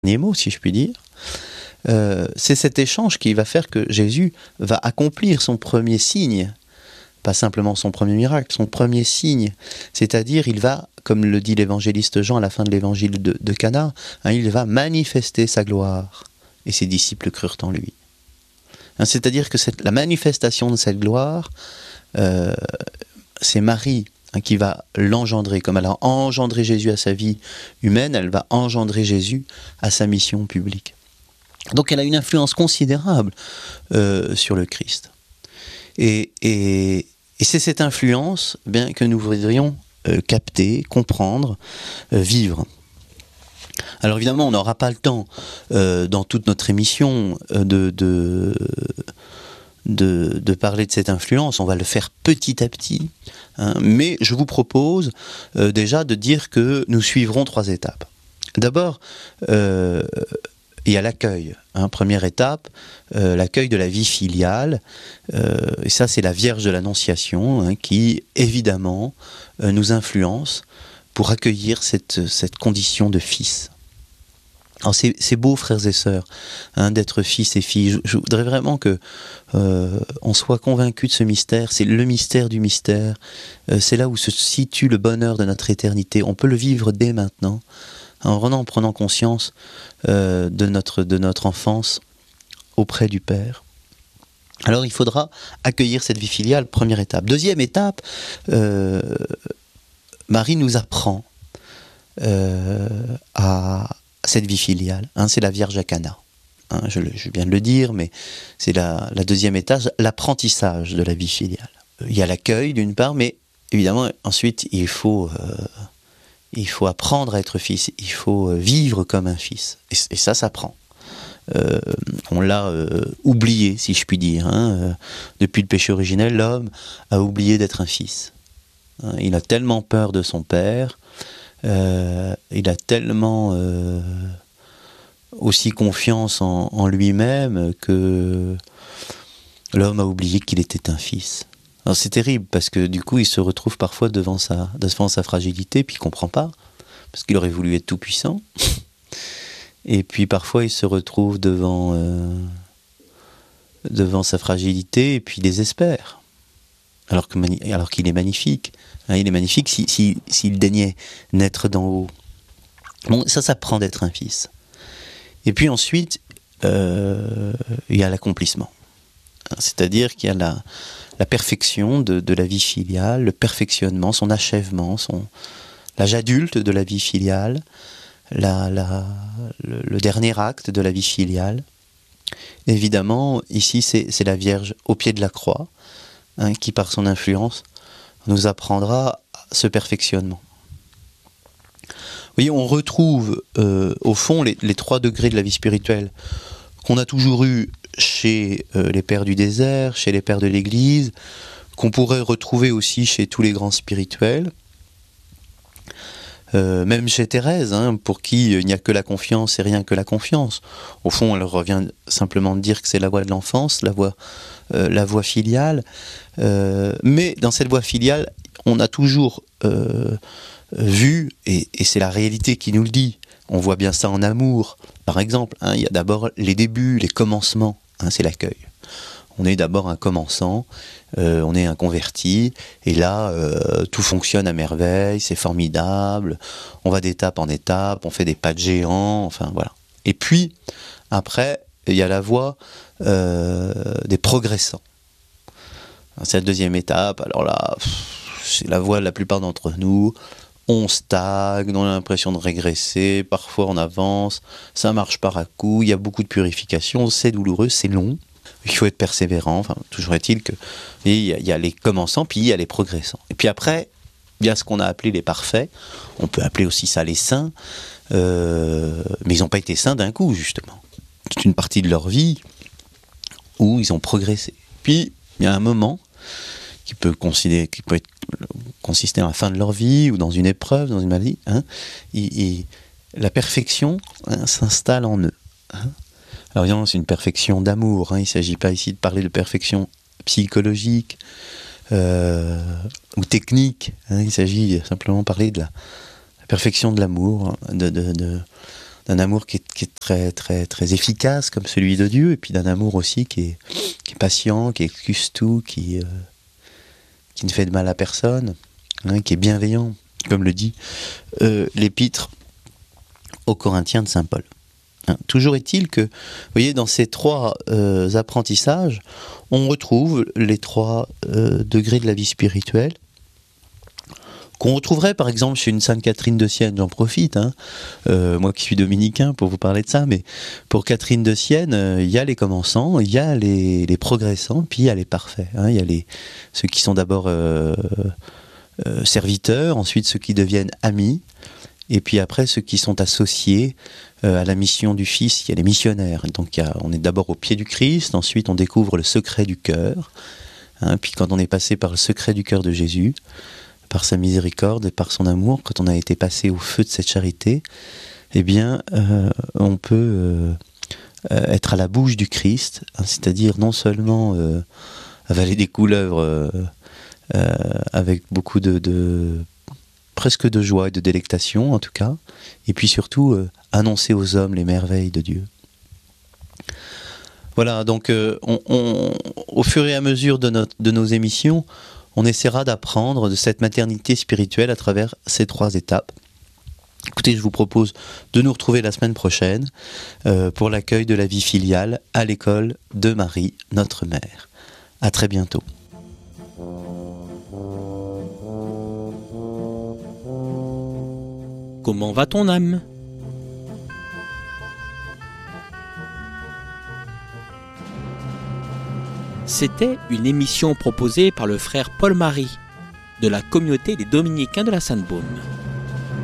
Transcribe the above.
mot, si je puis dire. C'est cet échange qui va faire que Jésus va accomplir son premier signe, pas simplement son premier miracle, son premier signe. C'est-à-dire, il va, comme le dit l'évangéliste Jean à la fin de l'évangile de Cana, il va manifester sa gloire. Et ses disciples crurent en lui. C'est-à-dire que la manifestation de cette gloire, c'est Marie qui va l'engendrer. Comme elle a engendré Jésus à sa vie humaine, elle va engendrer Jésus à sa mission publique. Donc elle a une influence considérable sur le Christ. Et c'est cette influence que nous voudrions capter, comprendre, vivre. Alors évidemment, on n'aura pas le temps dans toute notre émission de parler de cette influence. On va le faire petit à petit. Mais je vous propose déjà de dire que nous suivrons 3 étapes. D'abord, il y a l'accueil. Première étape, l'accueil de la vie filiale. Et ça, c'est la Vierge de l'Annonciation qui, évidemment, nous influence pour accueillir cette condition de fils. Alors c'est beau, frères et sœurs, d'être fils et filles. Je voudrais vraiment que on soit convaincus de ce mystère. C'est le mystère du mystère. C'est là où se situe le bonheur de notre éternité. On peut le vivre dès maintenant, en prenant conscience de notre enfance auprès du Père. Alors il faudra accueillir cette vie filiale, première étape. Deuxième étape, Marie nous apprend à cette vie filiale. C'est la Vierge à Cana. Je viens de le dire, mais c'est la deuxième étage, l'apprentissage de la vie filiale. Il y a l'accueil d'une part, mais évidemment ensuite il faut apprendre à être fils, il faut vivre comme un fils. Et ça s'apprend. On l'a oublié, si je puis dire. Depuis le péché originel, l'homme a oublié d'être un fils. Il a tellement peur de son père, il a tellement aussi confiance en lui-même que l'homme a oublié qu'il était un fils. Alors c'est terrible parce que du coup il se retrouve parfois devant sa fragilité, puis il comprend pas parce qu'il aurait voulu être tout puissant. Et puis parfois il se retrouve devant sa fragilité et puis il désespère. Alors qu'il est magnifique. Il est magnifique s'il daignait naître d'en haut. Bon, ça s'apprend d'être un fils. Et puis ensuite, il y a l'accomplissement. C'est-à-dire qu'il y a la perfection de la vie filiale, le perfectionnement, son achèvement, l'âge adulte de la vie filiale, le dernier acte de la vie filiale. Évidemment, ici, c'est la Vierge au pied de la croix, qui, par son influence, nous apprendra ce perfectionnement. Vous voyez, on retrouve, au fond, les 3 degrés de la vie spirituelle qu'on a toujours eu chez les pères du désert, chez les pères de l'Église, qu'on pourrait retrouver aussi chez tous les grands spirituels, même chez Thérèse, pour qui il n'y a que la confiance et rien que la confiance. Au fond, elle revient simplement de dire que c'est la voie de l'enfance, la voie filiale. Mais dans cette voie filiale, on a toujours vu, et c'est la réalité qui nous le dit, on voit bien ça en amour, par exemple, il y a d'abord les débuts, les commencements, c'est l'accueil. On est d'abord un commençant, on est un converti, et là, tout fonctionne à merveille, c'est formidable, on va d'étape en étape, on fait des pas de géant, enfin voilà. Et puis, après, il y a la voie des progressants. C'est la deuxième étape, alors là, c'est la voie de la plupart d'entre nous, on stagne, on a l'impression de régresser, parfois on avance, ça marche par à coup, il y a beaucoup de purification, c'est douloureux, c'est long, il faut être persévérant, enfin, toujours est-il que il y a les commençants, puis il y a les progressants. Et puis après, il y a ce qu'on a appelé les parfaits, on peut appeler aussi ça les saints, mais ils n'ont pas été saints d'un coup, justement. C'est une partie de leur vie où ils ont progressé. Puis, il y a un moment qui peut consister à la fin de leur vie, ou dans une épreuve, dans une maladie, la perfection s'installe en eux. Alors évidemment, c'est une perfection d'amour, il ne s'agit pas ici de parler de perfection psychologique ou technique, il s'agit simplement de parler de la perfection de l'amour, amour qui est très, très, très efficace comme celui de Dieu, et puis d'un amour aussi qui est patient, qui excuse tout, qui ne fait de mal à personne, qui est bienveillant, comme le dit l'épître aux Corinthiens de saint Paul. Toujours est-il que, vous voyez, dans ces 3 apprentissages, on retrouve les 3 degrés de la vie spirituelle, qu'on retrouverait par exemple chez une Sainte Catherine de Sienne. J'en profite, moi qui suis dominicain, pour vous parler de ça, mais pour Catherine de Sienne, il y a les commençants, il y a les progressants, puis il y a les parfaits. Il y a ceux qui sont d'abord serviteurs, ensuite ceux qui deviennent amis, et puis après ceux qui sont associés à la mission du Fils, il y a les missionnaires. Donc on est d'abord au pied du Christ, ensuite on découvre le secret du cœur, puis quand on est passé par le secret du cœur de Jésus, par sa miséricorde et par son amour, quand on a été passé au feu de cette charité, eh bien, on peut être à la bouche du Christ, c'est-à-dire non seulement avaler des couleuvres avec beaucoup presque de joie et de délectation en tout cas, et puis surtout annoncer aux hommes les merveilles de Dieu. Voilà, donc au fur et à mesure de nos émissions, on essaiera d'apprendre de cette maternité spirituelle à travers ces 3 étapes. Écoutez, je vous propose de nous retrouver la semaine prochaine pour l'accueil de la vie filiale à l'école de Marie, notre mère. À très bientôt. Comment va ton âme ? C'était une émission proposée par le frère Paul-Marie de la communauté des Dominicains de la Sainte-Baume.